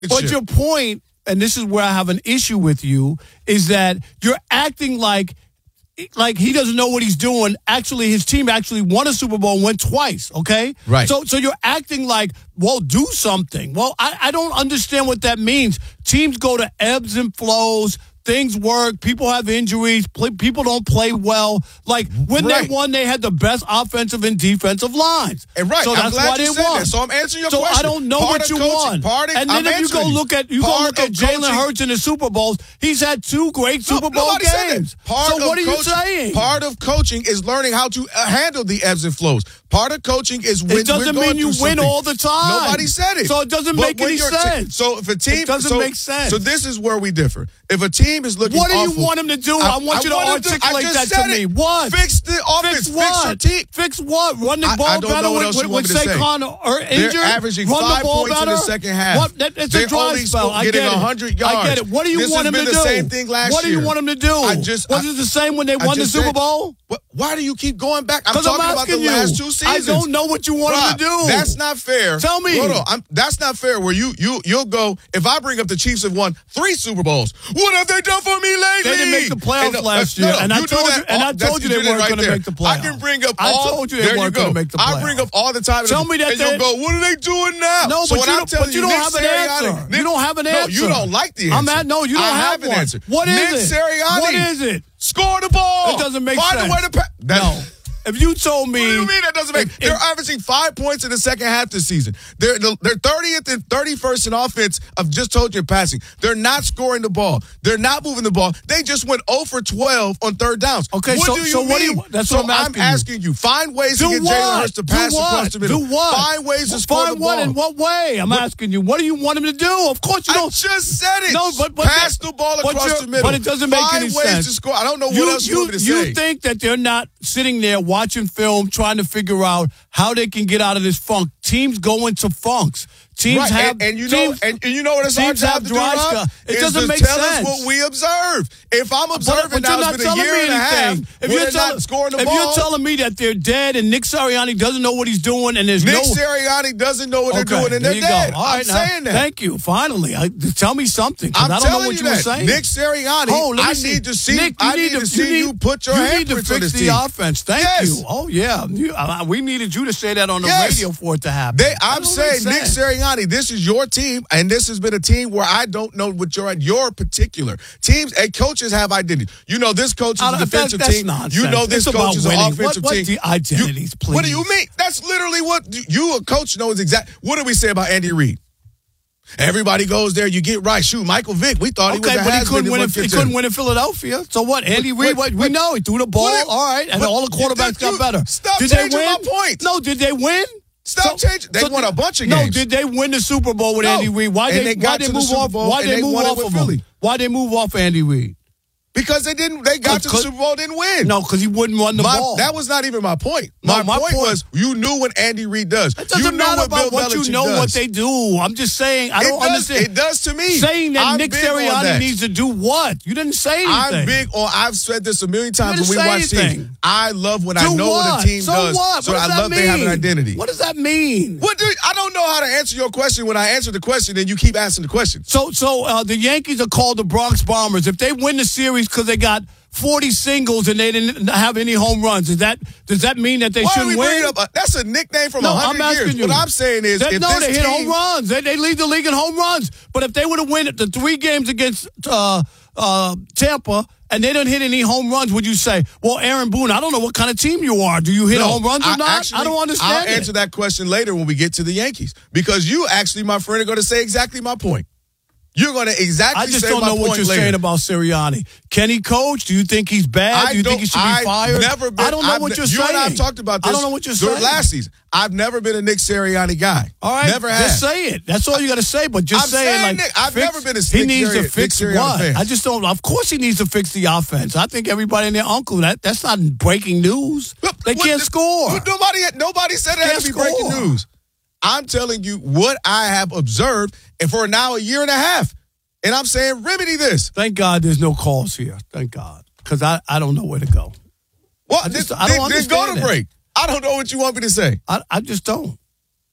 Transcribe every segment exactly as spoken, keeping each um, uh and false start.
But your point, and this is where I have an issue with you, is that you're acting like like he doesn't know what he's doing. Actually, his team actually won a Super Bowl and went twice, okay? Right. So so you're acting like, well, do something. Well, I, I don't understand what that means. Teams go to ebbs and flows. Things work. People have injuries. Play, people don't play well. Like, when right. they won, they had the best offensive and defensive lines. And right. So I'm that's glad why you they said won. that. So I'm answering your so question. So I don't know part what you coaching, want. Part of, and then I'm if you go look at you go look at Jalen Hurts in the Super Bowls, he's had two great Super no, Bowl games. Part so what are coaching, you saying? Part of coaching is learning how to uh, handle the ebbs and flows. Part of coaching is when it doesn't we're going mean you through win something. all the time. Nobody said it. So it doesn't but make any sense. T- so if a team it doesn't so, make sense. So this is where we differ. If a team is looking, what do awful, you want him to do? I, I want I you to articulate to, that to me. It. What? Fix the offense. Fix what? Fix your team. Fix what? Run the I, ball I don't better know what with, else with, you want with me to say. Saquon or injured. They're averaging Run five the ball points better? in the second half. What? That, it's They're a dry only spell. I getting get it. one hundred yards. I get it. What do you this want him has to been do? the same thing last what do you year. want him to do? I just, Was I, it the same when they I won the Super said, Bowl? What, why do you keep going back? I'm Because I'm talking about the asking you. last two seasons. I don't know what you want Rob, him to do. That's not fair. Tell me. Hold on. I'm, that's not fair where you, you, you'll go, if I bring up the Chiefs have won three Super Bowls, what have they done for me lately? They didn't make the playoffs and no, last no, year. no, and I you told do you, and I That's- told you they did it weren't right going to there. make the playoffs. I can bring up I all. told you they there weren't you going go. to make the playoffs. I bring up all the time. Tell me that and you'll they- go, what are they doing now? No, so but what you I'm don't, telling but you you, don't Nick have an Sirianni, answer. Nick, You don't have an no, answer. you don't like the answer. I'm at, no, you don't I have, have an one. answer. What is Nick it? Sirianni. What is it? Score the ball. It doesn't make Find sense. Find a way to pass. No. If you told me, what do you mean that doesn't make? If, they're if, averaging five points in the second half this season. They're they're thirtieth and thirty-first in offense. I've just told you in passing. They're not scoring the ball. They're not moving the ball. They just went zero for twelve on third downs. Okay, what so, do you so mean? what do you? That's so what I'm asking. I'm asking you. you. Find ways do to get what? Jalen Hurts to pass do what? across the middle. Do what? Find ways to score Find the ball. what? In what way? I'm what? asking you. What do you want him to do? Of course you I don't. just said it. No, but, but pass the ball across the middle. But it doesn't make Find any ways sense. to score. I don't know what you, else you, you want me to you say. think that they're not sitting there watching film, trying to figure out how they can get out of this funk? Teams go into funks. Teams right. have and, and you teams, know and, and you know what it's our job to do, Rob? It is doesn't to make tell sense. us what we observe. If I'm observing but, but now, you're not it's been a telling year me and a half. anything. If We're you're not scoring the if ball. you're telling me that they're dead and Nick Sirianni doesn't know what he's doing and there's Nick no Sirianni doesn't know what okay, they're doing and there they're you dead. Go. All right, I'm now, saying that. Thank you. Finally, I, tell me something. I'm I don't telling know what you you were that. saying. Nick Sirianni. Oh, let me I see. need to see. Nick, you I need, need to, to see you, you put your you handprints need to on fix this the team. offense. Thank yes. you. Oh yeah, you, uh, we needed you to say that on the yes. radio for it to happen. They, I'm saying, Nick sense. Sirianni, this is your team, and this has been a team where I don't know what you're at. Your particular teams and coaches have identity. You know, this coach is a defensive that, that's team. Nonsense. You know, this it's coach is an winning. offensive what, team. What the identities, you, please? What do you mean? That's literally what you, a coach, knows exactly. What do we say about Andy Reid? Everybody goes there, you get right. Shoot, Michael Vick, we thought okay, he was a but he couldn't win. In, he couldn't him. win in Philadelphia. So what? Andy Reid, what, we know he threw the ball. What, all right, and what, all the quarterbacks you, got better. Stop did changing they win? my point. No, did they win? Stop so, changing. They so won did, a bunch of no, games. No, did they win the Super Bowl with no. Andy Reid? Why and they, they got why they to move the Super off? Bowl Why and they they move won it off with of Philly. him? Why they move off Andy Reid? Because they didn't. They got to the Super Bowl, didn't win. No, because he wouldn't run the my, ball. That was not even my point. No, my, my point, point was you knew what Andy Reid does. It doesn't you knew matter what about Bill what Belichick you know does. what they do. I'm just saying I it don't does, understand. It does to me. Saying that I'm Nick big on Sirianni that. needs to do what? You didn't say anything. I'm big on. I've said this a million times when we say watch anything. teams. I love when do I know what? what a team so does. What? So what does I that love mean? they have an identity. What does that mean? What do I don't know how to answer your question when I answer the question and you keep asking the question. So, so uh, the Yankees are called the Bronx Bombers. If they win the series because they got forty singles and they didn't have any home runs, Does that does that mean that they Why shouldn't are we win? Up? Uh, that's a nickname from no, one hundred I'm asking years. you. What I'm saying is, that, if no, this they hit team, home runs. They, they lead the league in home runs. But if they would have won the three games against uh, uh, Tampa and they didn't hit any home runs, would you say, well, Aaron Boone, I don't know what kind of team you are. Do you hit no, home runs or I not? Actually, I don't understand. I'll it. answer that question later when we get to the Yankees because you actually, my friend, are going to say exactly my point. You're going to exactly I just say don't my know what point you're later. saying about Sirianni. Can he coach? Do you think he's bad? I Do you think he should be I've fired? Never been, I don't know I've what ne- you're you saying. You and I have talked about this. I don't know what you're during saying. last season. I've never been a Nick Sirianni guy. All right, never have. Just say it. That's all you got to say. But just I'm saying, saying like, Nick, I've fix, never been a he Nick needs Sirianni, to fix Nick Sirianni what? fan. I just don't. Of course, he needs to fix the offense. I think everybody and their uncle. That that's not breaking news. But, they what, can't score. Nobody, nobody said it had to be score. breaking news. I'm telling you what I have observed, and for now a year and a half. And I'm saying remedy this. Thank God there's no calls here. Thank God. Because I, I don't know where to go. Well, I just, then, I don't then, then go to understand break. I don't know what you want me to say. I, I just don't.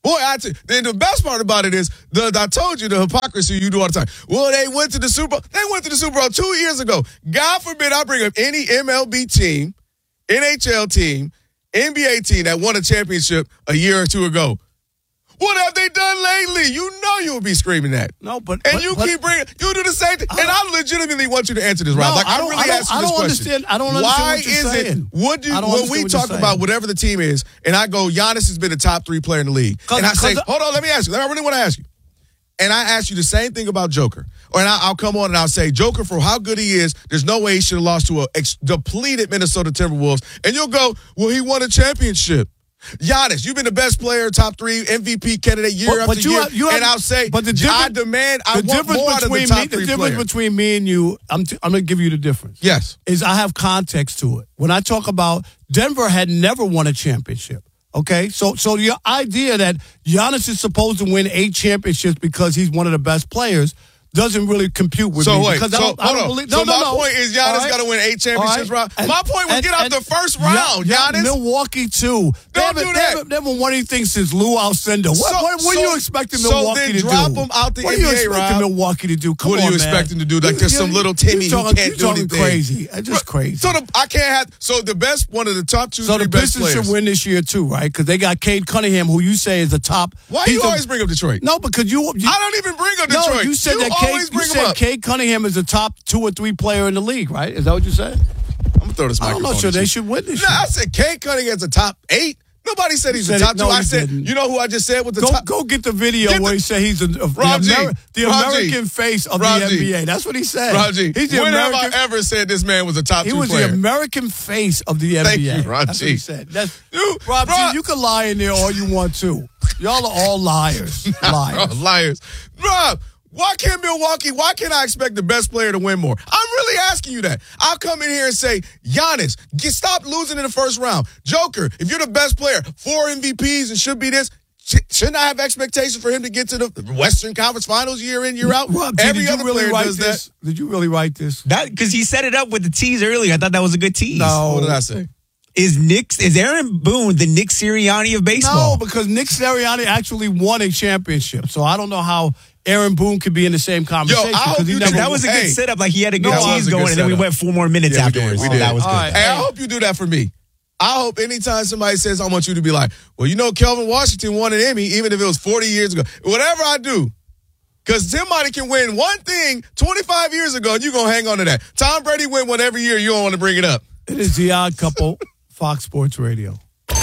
Boy, I t- then the best part about it is, the I told you the hypocrisy you do all the time. Well, they went to the Super Bowl. They went to the Super Bowl two years ago. God forbid I bring up any M L B team, N H L team, N B A team that won a championship a year or two ago. What have they done lately? You know you'll be screaming that. No, but and but, you but, keep bringing, you do the same thing. And I legitimately want you to answer this, Rob. No, like I, I don't, really I don't, ask you I this don't question. Understand, I don't understand Why what you're is saying. it? What do I don't when we understand what talk you're about saying. whatever the team is, and I go, Giannis has been the top three player in the league, and I say, hold on, let me ask you. I really want to ask you. And I ask you the same thing about Joker. Or and I, I'll come on and I'll say, Joker, for how good he is, there's no way he should have lost to a ex- depleted Minnesota Timberwolves. And you'll go, well, he won a championship. Giannis, you've been the best player, top three M V P candidate year but, after but you year. have, you have, and I'll say, but the I demand, I the want more out of the top me, three The difference players. between me and you, I'm, t- I'm going to give you the difference. Yes. Is I have context to it. When I talk about Denver had never won a championship. Okay, so so your idea that Giannis is supposed to win eight championships because he's one of the best players doesn't really compute with so me. Wait, because so I don't, hold I don't on. believe. So No, no, my no. point is Giannis right. got to win eight championships, right. Rob. And, my point was and, get out and, the first round, yeah, Giannis. Milwaukee too. They Don't haven't, do they that. haven't, they haven't won anything since Lou Alcindor. What, So- what, what so- are you expecting so Milwaukee then to do? drop them out the what N B A, are you expecting Rob? Milwaukee to do? Come What are on, you man. expecting to do? Like there's You- some you- little you Timmy who talking- can't you do talking anything. crazy. It's just crazy. So the, I can't have. So the best, one of the top two, So three the best Pistons players. should win this year too, right? Because they got Cade Cunningham, who you say is the top. Why he's you the- always bring up Detroit? No, because you. you I don't even bring up no, Detroit. you said you that always Cade. You bring him said up. Cade Cunningham is the top two or three player in the league, right? Is that what you said? I'm gonna throw this I'm microphone. not sure at they you. should win this No, year. I said Cade Cunningham's a top eight. Nobody said he's said the top it- two. no, I he said, didn't. you know who I just said with the Go, top? go get the video Get where the- he said he's a, a, the, Rob G. Ameri- the Rob G. American face of Rob the G. N B A. That's what he said. Raji, He's the when American. have I ever said this man was a top He two was player? the American face of the N B A. Thank you, Rob That's G. what he said. That's, You- Rob Rob- G, you can lie in there all you want to. Y'all are all liars. Liars. Oh, liars. Rob, why can't Milwaukee, why can't I expect the best player to win more? I'm really asking you that. I'll come in here and say, Giannis, get, stop losing in the first round. Joker, if you're the best player, four M V Ps and should be this, sh- shouldn't I have expectations for him to get to the Western Conference Finals year in, year out? Rob G, Every did you other really player write does this? that. Did you really write this? That because he set it up with the tease earlier. I thought that was a good tease. No. What did I say? Is Nick is Aaron Boone the Nick Sirianni of baseball? No, because Nick Sirianni actually won a championship. So I don't know how Aaron Boone could be in the same conversation. I hope 'cause he you never did that was a good Hey. setup. Like he had a good No, that was tease a good going, and then we setup. went four more minutes Yeah, we did, afterwards. we So did. that was All good. right. Hey, I hope you do that for me. I hope anytime somebody says I want you to be like, well, you know, Kelvin Washington won an Emmy, even if it was forty years ago. Whatever I do, because somebody can win one thing twenty-five years ago, and you're going to hang on to that. Tom Brady win one every year, you don't want to bring it up. It is The Odd Couple, Fox Sports Radio.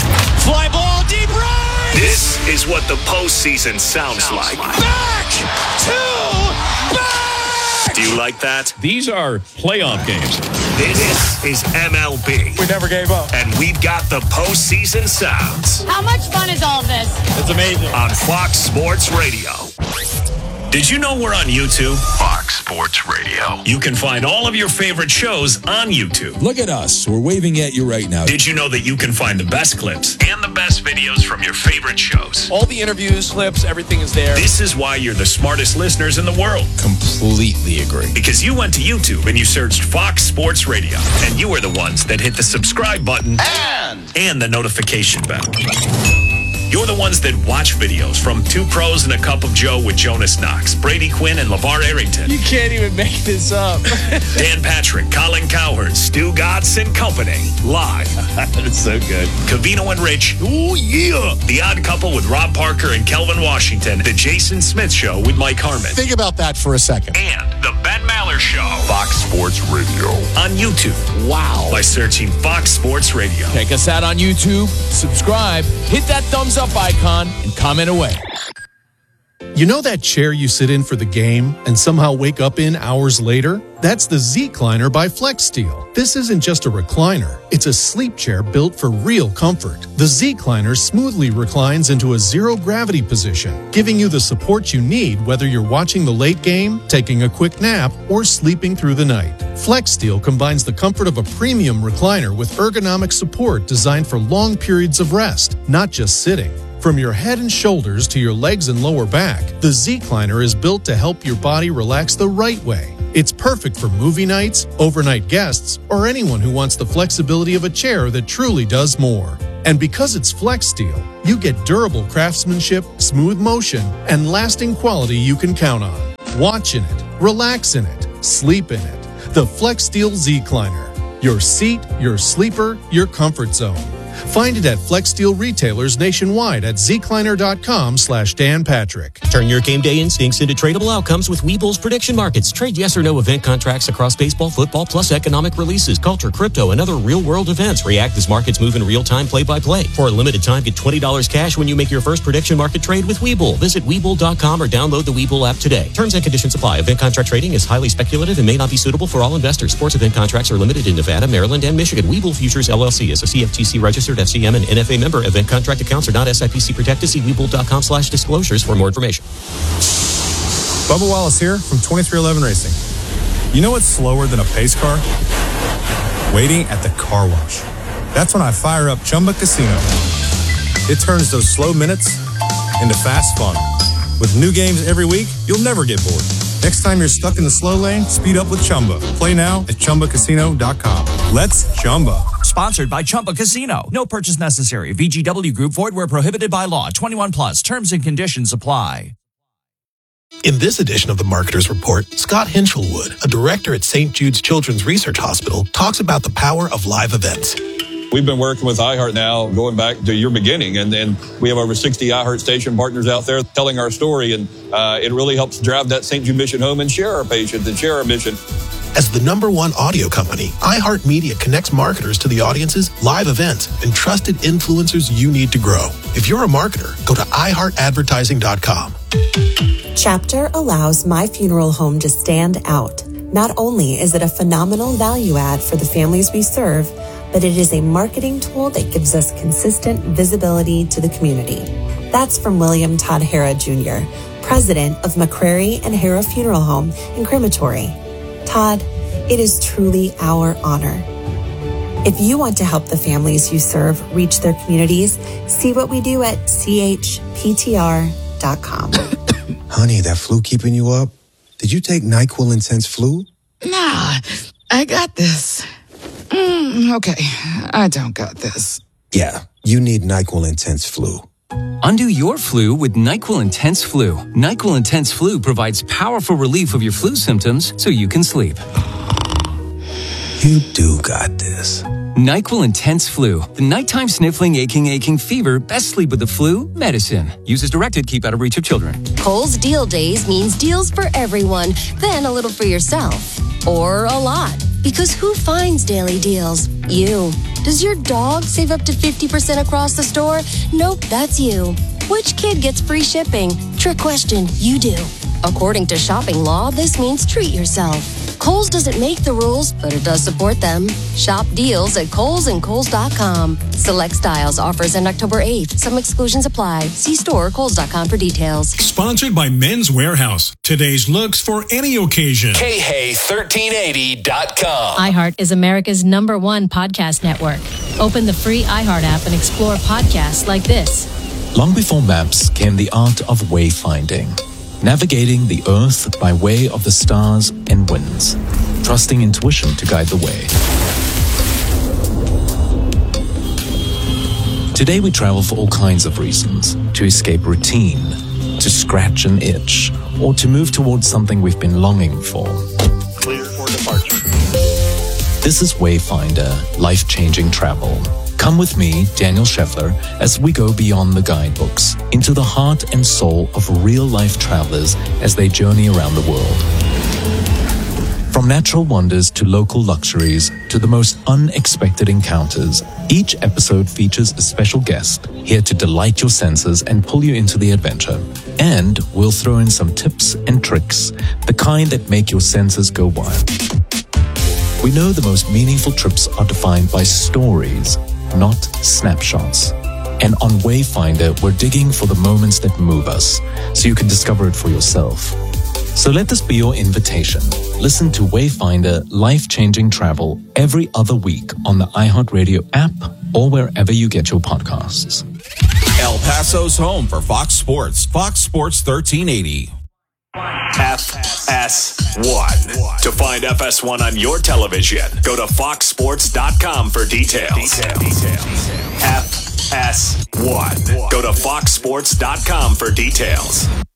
Fly ball deep right. This is what the postseason sounds like. Back to back. Do you like that? These are playoff games. This is M L B. We never gave up. And we've got the postseason sounds How much fun is all this? It's amazing. on Fox Sports Radio. Did you know we're on YouTube? Fox Sports Radio. You can find all of your favorite shows on YouTube. Look at us. We're waving at you right now. Did you know that you can find the best clips and the best videos from your favorite shows? All the interviews, clips, everything is there. This is why you're the smartest listeners in the world. Completely agree. Because you went to YouTube and you searched Fox Sports Radio. And you were the ones that hit the subscribe button and, and the notification bell. You're the ones that watch videos from Two Pros and a Cup of Joe with Jonas Knox, Brady Quinn, and LeVar Arrington. You can't even make this up. Dan Patrick, Colin Cowherd, Stu Gatz, and company. Live. That's so good. Cavino and Rich. Oh, yeah. The Odd Couple with Rob Parker and Kelvin Washington. The Jason Smith Show with Mike Harmon. Think about that for a second. And the Ben Maller Show. Fox Sports Radio. On YouTube. Wow. By searching Fox Sports Radio. Check us out on YouTube, subscribe, hit that thumbs up icon, and comment away. You know that chair you sit in for the game and somehow wake up in hours later? That's the Z-Cliner by FlexSteel. This isn't just a recliner. It's a sleep chair built for real comfort. The Z-Cliner smoothly reclines into a zero-gravity position, giving you the support you need whether you're watching the late game, taking a quick nap, or sleeping through the night. FlexSteel combines the comfort of a premium recliner with ergonomic support designed for long periods of rest, not just sitting. From your head and shoulders to your legs and lower back, the Z-Cliner is built to help your body relax the right way. It's perfect for movie nights, overnight guests, or anyone who wants the flexibility of a chair that truly does more. And because it's Flex Steel, you get durable craftsmanship, smooth motion, and lasting quality you can count on. Watch in it, relax in it, sleep in it. The Flex Steel Z-Cliner. Your seat, your sleeper, your comfort zone. Find it at Flex Steel retailers nationwide at zcliner.com slash Dan Patrick. Turn your game day instincts into tradable outcomes with Webull's prediction markets. Trade yes or no event contracts across baseball, football, plus economic releases, culture, crypto, and other real-world events. React as markets move in real time, play-by-play. For a limited time, get twenty dollars cash when you make your first prediction market trade with Webull. Visit Webull dot com or download the Webull app today. Terms and conditions apply. Event contract trading is highly speculative and may not be suitable for all investors. Sports event contracts are limited in Nevada, Maryland, and Michigan. Webull Futures, L L C is a C F T C registered F C M and N F A member. Event contract accounts are not S I P C protected. See Webull dot com slash disclosures for more information. Bubba Wallace here from twenty-three eleven Racing. You know what's slower than a pace car? Waiting at the car wash. That's when I fire up Chumba Casino. It turns those slow minutes into fast fun. With new games every week, you'll never get bored. Next time you're stuck in the slow lane, speed up with Chumba. Play now at chumba casino dot com. Let's Chumba. Sponsored by Chumba Casino. No purchase necessary. V G W Group. Void where prohibited by law. twenty-one plus. Terms and conditions apply. In this edition of the Marketer's Report, Scott Hinchelwood, a director at Saint Jude's Children's Research Hospital, talks about the power of live events. We've been working with iHeart now going back to your beginning, and then we have over sixty iHeart station partners out there telling our story, and uh, it really helps drive that Saint Jude mission home and share our patients and share our mission. As the number one audio company, iHeartMedia connects marketers to the audiences, live events, and trusted influencers you need to grow. If you're a marketer, go to i heart advertising dot com. Chapter allows My Funeral Home to stand out. Not only is it a phenomenal value add for the families we serve, but it is a marketing tool that gives us consistent visibility to the community. That's from William Todd Hara Junior, president of McCrary and Hara Funeral Home and Crematory. Todd, it is truly our honor. If you want to help the families you serve reach their communities, see what we do at c h p t r dot com. Honey, that flu keeping you up? Did you take NyQuil Intense Flu? Nah, I got this. Mm, okay, I don't got this. Yeah, you need NyQuil Intense Flu. Undo your flu with NyQuil Intense Flu. NyQuil Intense Flu provides powerful relief of your flu symptoms so you can sleep. You do got this. NyQuil Intense Flu. The nighttime sniffling, aching, aching fever. Best sleep with the flu medicine. Use as directed. Keep out of reach of children. Kohl's Deal Days means deals for everyone, then a little for yourself. Or a lot. Because who finds daily deals? You. Does your dog save up to fifty percent across the store? Nope, that's you. Which kid gets free shipping? Trick question, you do. According to shopping law, this means treat yourself. Kohl's doesn't make the rules, but it does support them. Shop deals at Kohl's and Kohl's dot com. Select styles offers end October eighth. Some exclusions apply. See store or Kohl's dot com for details. Sponsored by Men's Warehouse. Today's looks for any occasion. K H A thirteen eighty dot com. iHeart is America's number one podcast network. Open the free iHeart app and explore podcasts like this. Long before maps came the art of wayfinding. Navigating the earth by way of the stars and winds, trusting intuition to guide the way. Today we travel for all kinds of reasons: to escape routine, to scratch an itch, or to move towards something we've been longing for. Clear for departure. This is Wayfinder, life-changing travel. Come with me, Daniel Scheffler, as we go beyond the guidebooks, into the heart and soul of real-life travelers as they journey around the world. From natural wonders to local luxuries to the most unexpected encounters, each episode features a special guest here to delight your senses and pull you into the adventure. And we'll throw in some tips and tricks, the kind that make your senses go wild. We know the most meaningful trips are defined by stories, not snapshots. And on Wayfinder, we're digging for the moments that move us, so you can discover it for yourself. So let this be your invitation. Listen to Wayfinder Life-Changing Travel every other week on the iHeartRadio app or wherever you get your podcasts. El Paso's home for Fox Sports, Fox Sports thirteen eighty. F S one. To find F S one on your television, go to fox sports dot com for details. Details. F S one. Go to fox sports dot com for details.